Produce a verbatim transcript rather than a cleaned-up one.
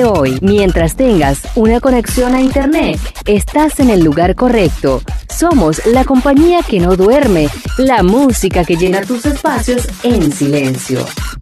de hoy. Mientras tengas una conexión a Internet, estás en el lugar correcto. Somos la compañía que no duerme, la música que llena tus espacios en silencio.